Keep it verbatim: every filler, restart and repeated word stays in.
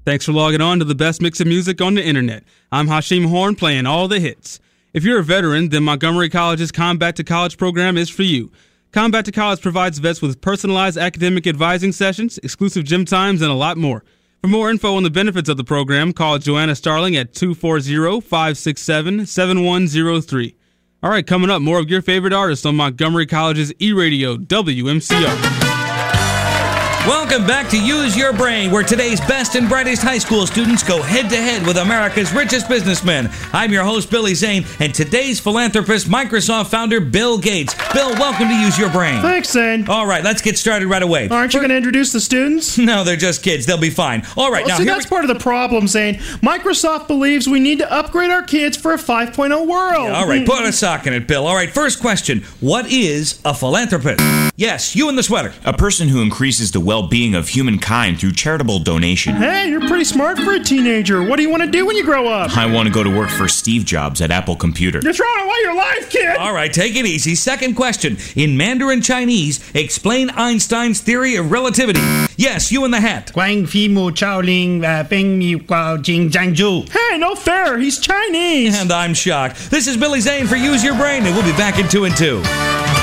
Thanks for logging on to the best mix of music on the internet. I'm Hashim Horn playing all the hits. If you're a veteran, then Montgomery College's Combat to College program is for you. Combat to College provides vets with personalized academic advising sessions, exclusive gym times, and a lot more. For more info on the benefits of the program, call Joanna Starling at two four zero, five six seven, seven one zero three. All right, coming up, more of your favorite artists on Montgomery College's E-Radio W M C R. Welcome back to Use Your Brain, where today's best and brightest high school students go head-to-head with America's richest businessmen. I'm your host, Billy Zane, and today's philanthropist, Microsoft founder Bill Gates. Bill, welcome to Use Your Brain. Thanks, Zane. All right, let's get started right away. Aren't you going to introduce the students? No, they're just kids. They'll be fine. All right, well, now see, here that's we... part of the problem, Zane. Microsoft believes we need to upgrade our kids for a five point oh world. Yeah, all right, put a sock in it, Bill. All right, first question. What is a philanthropist? Yes, you in the sweater. A person who increases the well-being of humankind through charitable donation. Hey, you're pretty smart for a teenager. What do you want to do when you grow up? I want to go to work for Steve Jobs at Apple Computer. You're throwing away your life, kid! All right, take it easy. Second question. In Mandarin Chinese, explain Einstein's theory of relativity. Yes, you in the hat. Hey, no fair. He's Chinese. And I'm shocked. This is Billy Zane for Use Your Brain, and we'll be back in two and two.